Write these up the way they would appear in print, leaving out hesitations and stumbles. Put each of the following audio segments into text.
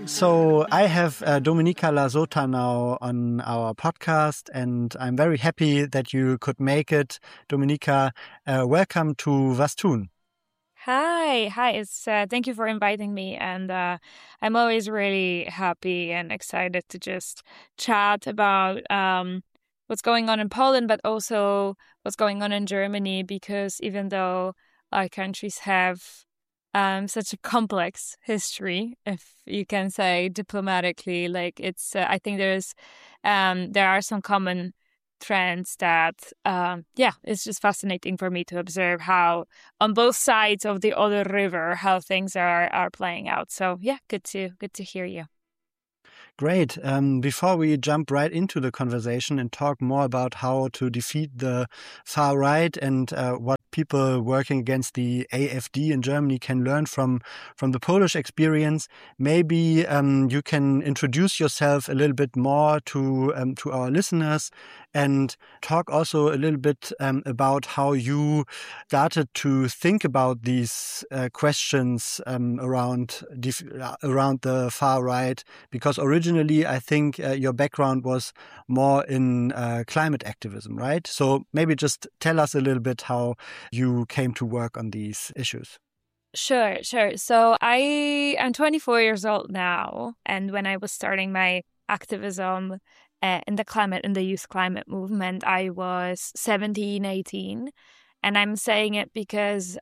So I have Dominika Lazota now on our podcast, and I'm very happy that you could make it. Dominika, welcome to Was tun? Hi. It's thank you for inviting me, and I'm always really happy and excited to just chat about what's going on in Poland, but also what's going on in Germany. Because even though our countries have such a complex history, if you can say diplomatically, like I think there are some common trends that it's just fascinating for me to observe how on both sides of the other river how things are playing out. So yeah, good to hear you. Great. Before we jump right into the conversation and talk more about how to defeat the far right and what people working against the AfD in Germany can learn from the Polish experience, maybe you can introduce yourself a little bit more to our listeners and talk also a little bit about how you started to think about these questions around the far right, because originally I think your background was more in climate activism, right? So maybe just tell us a little bit how you came to work on these issues. Sure. So I am 24 years old now, and when I was starting my activism in the youth climate movement, I was 17, 18. And I'm saying it because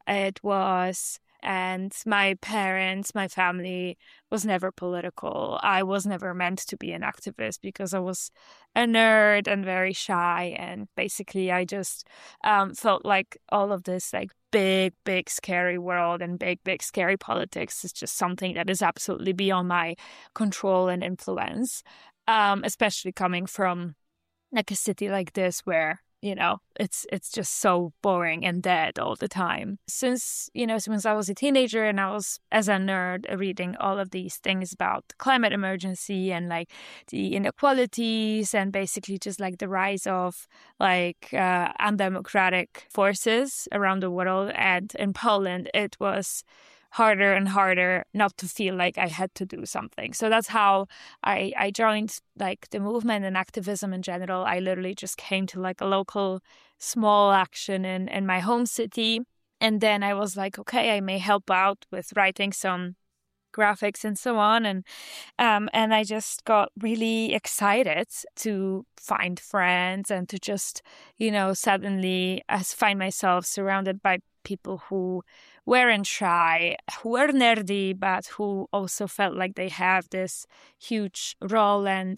and my parents, my family was never political. I was never meant to be an activist because I was a nerd and very shy. And basically, I just felt like all of this like big, scary world and big, scary politics is just something that is absolutely beyond my control and influence, especially coming from like a city like this where it's just so boring and dead all the time. Since I was a teenager and I was, as a nerd, reading all of these things about the climate emergency and like the inequalities and basically just like the rise of like undemocratic forces around the world. And in Poland, it was harder and harder not to feel like I had to do something. So that's how I joined like the movement and activism in general. I literally just came to like a local small action in my home city. And then I was like, okay, I may help out with writing some graphics and so on. And I just got really excited to find friends and to just, suddenly find myself surrounded by people who weren't shy, who were nerdy, but who also felt like they have this huge role and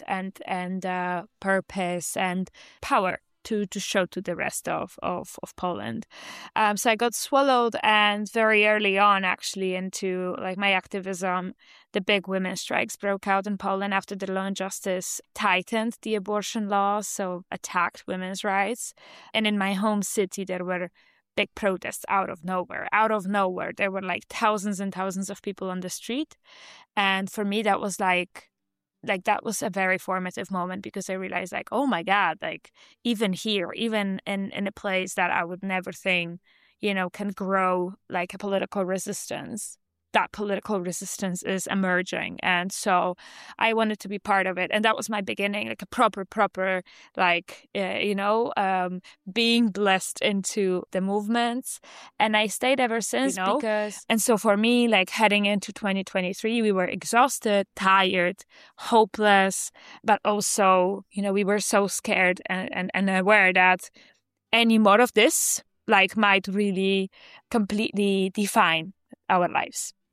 purpose and power to show to the rest of Poland. So I got swallowed, and very early on, actually, into like my activism, the big women's strikes broke out in Poland after the Law and Justice tightened the abortion laws, so attacked women's rights. And in my home city, there were big protests out of nowhere. There were like thousands and thousands of people on the street. And for me, that was that was a very formative moment, because I realized like, oh my God, like even here, even in a place that I would never think, can grow like a political resistance, that political resistance is emerging. And so I wanted to be part of it. And that was my beginning, like a proper, like, being blessed into the movements. And I stayed ever since, and so for me, like heading into 2023, we were exhausted, tired, hopeless, but also, we were so scared and aware that any more of this, like, might really completely define our lives.